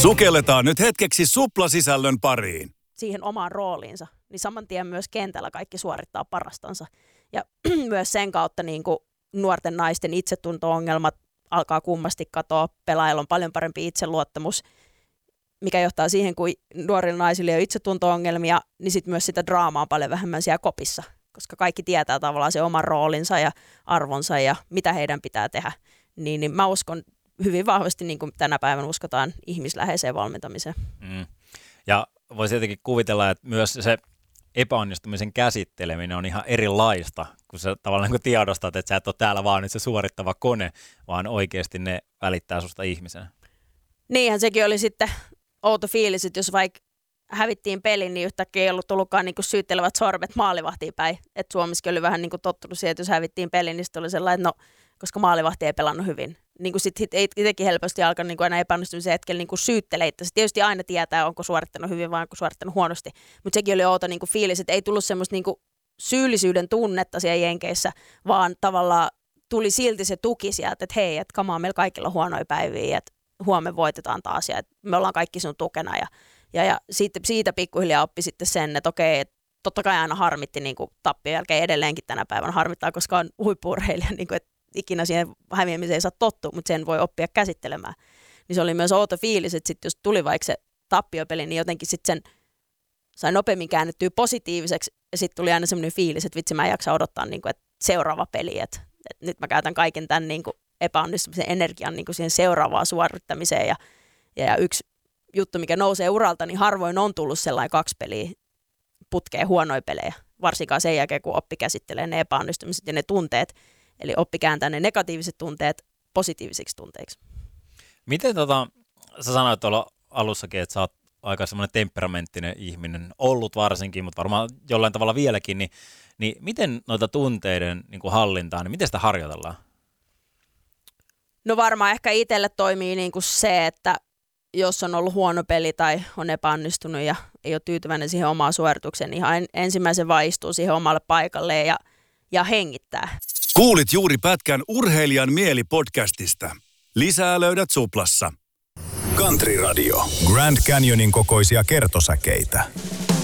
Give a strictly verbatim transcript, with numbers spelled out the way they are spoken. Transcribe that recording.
Sukelletaan nyt hetkeksi suplasisällön pariin. Siihen omaan rooliinsa, niin saman tien myös kentällä kaikki suorittaa parastansa. Ja myös sen kautta niin kuin nuorten naisten itsetunto-ongelmat alkaa kummasti katoa, pelaajilla on paljon parempi itseluottamus, mikä johtaa siihen, kun nuorilla naisilla on itsetunto-ongelmia, niin sitten myös sitä draamaa on paljon vähemmän siellä kopissa, koska kaikki tietää tavallaan se oman roolinsa ja arvonsa ja mitä heidän pitää tehdä. Niin, niin mä uskon hyvin vahvasti, niin kuin tänä päivänä uskotaan, ihmisläheiseen valmentamiseen. Mm. Ja voisi jotenkin kuvitella, että myös se epäonnistumisen käsitteleminen on ihan erilaista, kun sä tavallaan kun tiedostat, että sä et ole täällä vaan nyt se suorittava kone, vaan oikeasti ne välittää susta ihmisenä. Niinhän sekin oli sitten outo fiilis, että jos vaikka hävittiin pelin, niin yhtäkkiä ei ollut tullutkaan niin kuin syyttelevät sormet maalivahtiin päin. Että Suomessakin oli vähän niin kuin tottunut siihen, että jos hävittiin pelin, niin sitten oli sellainen, että no, koska maalivahti ei pelannut hyvin. Niin kuin sitten itsekin helposti alkaa niin kuin aina epäonnistumisen hetkellä niin kuin syyttelee. Se tietysti aina tietää, onko suorittanut hyvin vai onko suorittanut huonosti. Mutta sekin oli outo niin kuin fiilis, että ei tullut semmoista niin kuin syyllisyyden tunnetta siellä Jenkeissä, vaan tavallaan tuli silti se tuki sieltä, että hei, että kamaa, meillä kaikilla on huonoja päiviä, että huomenna voitetaan taas ja että me ollaan kaikki sun tukena. Ja, ja, ja siitä, siitä pikkuhiljaa oppi sitten sen, että okei, että totta kai aina harmitti niin kuin tappion jälkeen edelleenkin tänä päivänä harmittaa, koska on huippu-urheilija, niin kuin, että ikinä siihen häviämiseen ei saa tottua, mutta sen voi oppia käsittelemään. Niin se oli myös outo fiilis, että sit jos tuli vaikka se tappiopeli, niin jotenkin sitten sen sai nopeammin käännettyä positiiviseksi ja sitten tuli aina semmoinen fiilis, että vitsi mä en jaksa odottaa, niin kuin, että seuraava peli, että, että nyt mä käytän kaiken tämän niin kuin epäonnistumisen energian niin kuin siihen seuraavaan suorittamiseen ja, ja, ja yksi juttu, mikä nousee uralta, niin harvoin on tullut sellainen kaksi peliä putkeen huonoja pelejä, varsinkaan sen jälkeen, kun oppi käsittelee ne epäonnistumiset ja ne tunteet, eli oppi kääntää ne negatiiviset tunteet positiivisiksi tunteiksi. Miten tota, sä sanoit tuolla alussakin, että sä oot aika semmoinen temperamenttinen ihminen, ollut varsinkin, mutta varmaan jollain tavalla vieläkin, niin, niin miten noita tunteiden niin kuin hallintaa, niin miten sitä harjoitellaan? No varmaan ehkä itselle toimii niin kuin se, että jos on ollut huono peli tai on epäonnistunut ja ei ole tyytyväinen siihen omaan suoritukseen, niin ihan ensimmäisen vaan istuu siihen omalle paikalleen ja, ja hengittää. Kuulit juuri pätkän Urheilijan mieli podcastista. Lisää löydät Suplassa. Country Radio. Grand Canyonin kokoisia kertosäkeitä.